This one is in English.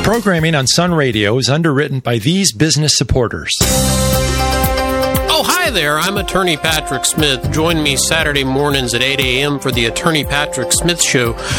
Programming on Sun Radio is underwritten by these business supporters. Oh, hi there. I'm Attorney Patrick Smith. Join me Saturday mornings at 8 a.m. for the Attorney Patrick Smith Show,